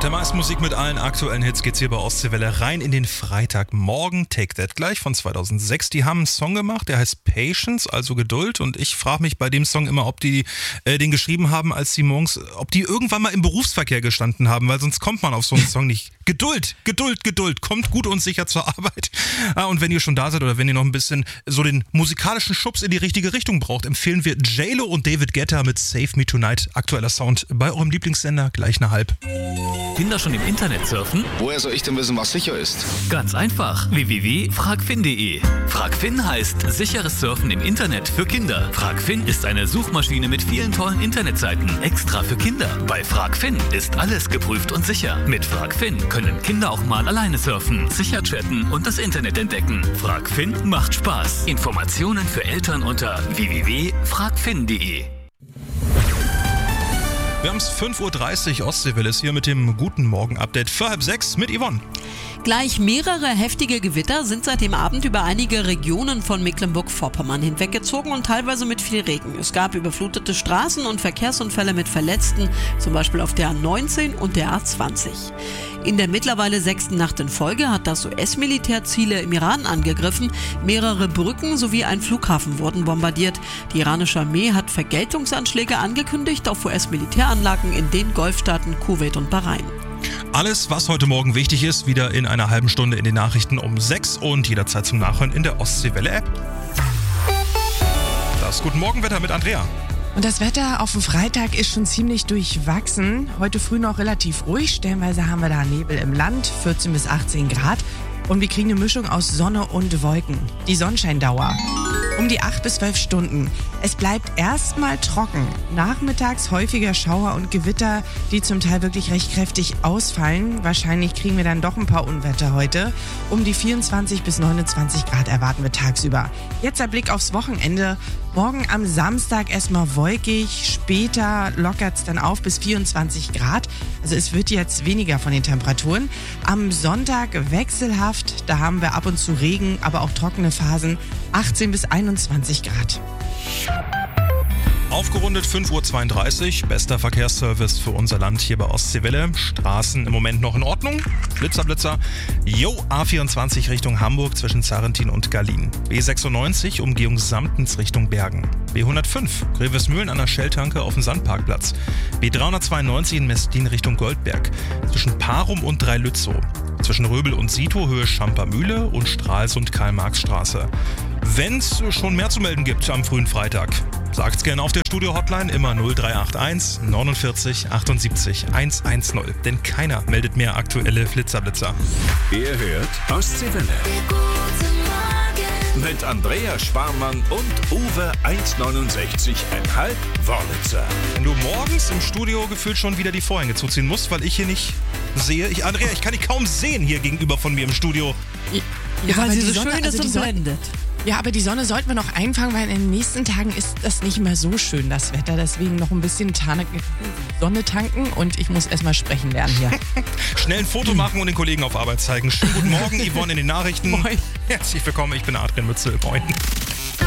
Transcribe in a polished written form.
der meisten Musik mit allen aktuellen Hits geht's hier bei Ostseewelle rein in den Freitagmorgen. Take That gleich von 2006. Die haben einen Song gemacht, der heißt Patience, also Geduld. Und ich frage mich bei dem Song immer, ob die den geschrieben haben, als die morgens, ob die irgendwann mal im Berufsverkehr gestanden haben, weil sonst kommt man auf so einen Song nicht. Geduld, Geduld, Geduld. Kommt gut und sicher zur Arbeit. Und wenn ihr schon da seid oder wenn ihr noch ein bisschen so den musikalischen Schubs in die richtige Richtung braucht, empfehlen wir J-Lo und David Guetta mit Save Me Tonight. Aktueller Sound bei eurem Lieblingssender, gleich nach halb. Kinder schon im Internet surfen? Woher soll ich denn wissen, was sicher ist? Ganz einfach. www.fragfin.de. Fragfin heißt sicheres Surfen im Internet für Kinder. Fragfin ist eine Suchmaschine mit vielen tollen Internetseiten, extra für Kinder. Bei Fragfin ist alles geprüft und sicher. Mit Fragfin können Kinder auch mal alleine surfen, sicher chatten und das Internet entdecken. Fragfin macht Spaß. Informationen für Eltern unter www.fragfin.de. Wir haben es 5.30 Uhr, Ostseewelle ist hier mit dem Guten Morgen-Update für 5:30 mit Yvonne. Gleich mehrere heftige Gewitter sind seit dem Abend über einige Regionen von Mecklenburg-Vorpommern hinweggezogen und teilweise mit viel Regen. Es gab überflutete Straßen und Verkehrsunfälle mit Verletzten, zum Beispiel auf der A19 und der A20. In der mittlerweile 6. Nacht in Folge hat das US-Militär Ziele im Iran angegriffen. Mehrere Brücken sowie ein Flughafen wurden bombardiert. Die iranische Armee hat Vergeltungsanschläge angekündigt auf US-Militäranlagen in den Golfstaaten Kuwait und Bahrain. Alles, was heute Morgen wichtig ist, wieder in einer halben Stunde in den Nachrichten um 6 und jederzeit zum Nachhören in der Ostseewelle-App. Das Guten Morgen-Wetter mit Andrea. Und das Wetter auf dem Freitag ist schon ziemlich durchwachsen. Heute früh noch relativ ruhig. Stellenweise haben wir da Nebel im Land, 14 bis 18 Grad. Und wir kriegen eine Mischung aus Sonne und Wolken. Die Sonnenscheindauer um die 8 bis 12 Stunden. Es bleibt erstmal trocken. Nachmittags häufiger Schauer und Gewitter, die zum Teil wirklich recht kräftig ausfallen. Wahrscheinlich kriegen wir dann doch ein paar Unwetter heute. Um die 24 bis 29 Grad erwarten wir tagsüber. Jetzt der Blick aufs Wochenende. Morgen am Samstag erstmal wolkig, später lockert es dann auf bis 24 Grad. Also es wird jetzt weniger von den Temperaturen. Am Sonntag wechselhaft, da haben wir ab und zu Regen, aber auch trockene Phasen, 18 bis 21 Grad. Aufgerundet 5.32 Uhr, bester Verkehrsservice für unser Land hier bei Ostseewelle. Straßen im Moment noch in Ordnung. Blitzer. A24 Richtung Hamburg zwischen Zarrentin und Gallien. B96 Umgehung Samtens Richtung Bergen. B105 Grevesmühlen an der Shell-Tanke auf dem Sandparkplatz. B392 in Mestlin Richtung Goldberg. Zwischen Parum und Dreilützow. Zwischen Röbel und Sito Höhe Schampermühle und Stralsund Karl-Marx-Straße. Wenn's schon mehr zu melden gibt am frühen Freitag, sagt's gerne auf der Studio-Hotline, immer 0381 49 78 110. Denn keiner meldet mehr aktuelle Flitzer. Ihr hört Ostseewelle. Mit Andrea Sparmann und Uwe 1,69,5 Wörlitzer. Wenn du morgens im Studio gefühlt schon wieder die Vorhänge zuziehen musst, weil ich hier nicht sehe. Andrea, ich kann dich kaum sehen hier gegenüber von mir im Studio. Ja, weil sie so Sonne, schön ist und blendet. Ja, aber die Sonne sollten wir noch einfangen, weil in den nächsten Tagen ist das nicht mehr so schön, das Wetter. Deswegen noch ein bisschen Sonne tanken und ich muss erstmal sprechen lernen hier. Schnell ein Foto machen und den Kollegen auf Arbeit zeigen. Schönen guten Morgen, Yvonne in den Nachrichten. Moin. Herzlich willkommen, ich bin Adrian Mützel. Moin.